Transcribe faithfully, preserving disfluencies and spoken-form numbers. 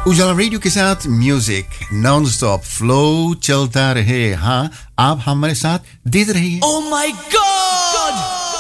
उजाला रेडियो के साथ म्यूजिक नॉन स्टॉप फ्लो चलता रहे. हाँ, आप हमारे साथ देते रहिए. Oh my God!